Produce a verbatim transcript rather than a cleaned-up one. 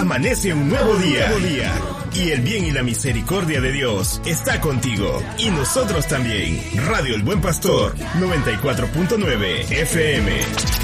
amanece un nuevo día. Nuevo día. Y el bien y la misericordia de Dios está contigo. Y nosotros también. Radio El Buen Pastor, noventa y cuatro punto nueve F M.